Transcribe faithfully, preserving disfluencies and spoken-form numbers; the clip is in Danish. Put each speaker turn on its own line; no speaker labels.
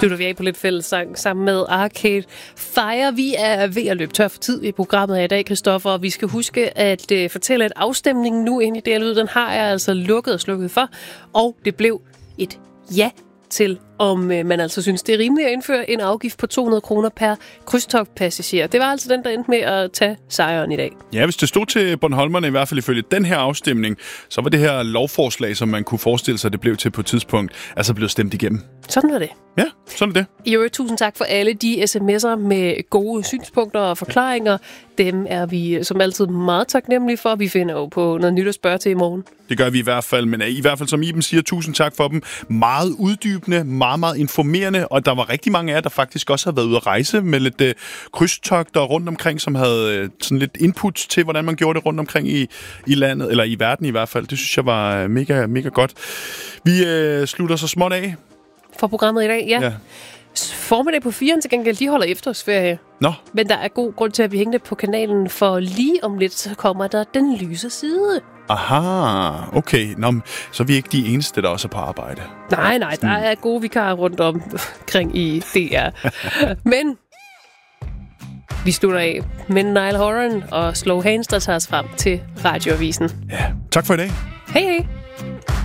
Slutter vi af på lidt fællessang sammen med Arcade Fire. Vi er ved at løbe tør for tid i programmet her i dag, Christoffer, og vi skal huske at uh, fortælle, at afstemningen nu inde i D L, den har jeg altså lukket og slukket for, og det blev et ja til, om øh, man altså synes, det er rimeligt at indføre en afgift på to hundrede kroner per krydstogtpassager. Det var altså den, der endte med at tage sejren i dag.
Ja, hvis det stod til Bornholmerne, i hvert fald ifølge den her afstemning, så var det her lovforslag, som man kunne forestille sig, det blev til på et tidspunkt, altså blevet stemt igennem.
Sådan var det.
Ja, sådan er det.
I øvrigt, tusind tak for alle de sms'er med gode synspunkter og forklaringer. Dem er vi som altid meget taknemmelige for. Vi finder jo på noget nyt at spørge til i morgen.
Det gør vi i hvert fald, men i hvert fald, som Iben siger, tusind tak for dem. Meget uddybende, meget, meget informerende, og der var rigtig mange af jer, der faktisk også har været ude at rejse med lidt øh, krydstogter rundt omkring, som havde øh, sådan lidt input til, hvordan man gjorde det rundt omkring i, i landet, eller i verden i hvert fald. Det synes jeg var mega, mega godt. Vi øh, slutter så småt af.
For programmet i dag, ja. ja. Formiddag på firen til gengæld, de holder efterårsferie.
Nå.
Men der er god grund til, at vi hængte på kanalen, for lige om lidt, så kommer der den lyse side.
Aha, okay. Nå, så er vi ikke de eneste, der også er på arbejde.
Nej, nej, der er gode vikarer rundt omkring i D R. Men vi slutter af med Niall Horan og Slow Hands, der tager os frem til Radioavisen.
Ja, tak for i dag.
Hej, hej.